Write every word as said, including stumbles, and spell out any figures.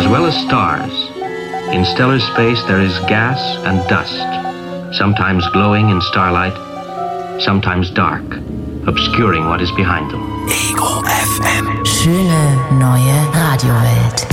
well as stars. In stellar space there is gas and dust, sometimes glowing in starlight, sometimes dark, obscuring what is behind them. Ego F M. Schöne neue Radiowelt.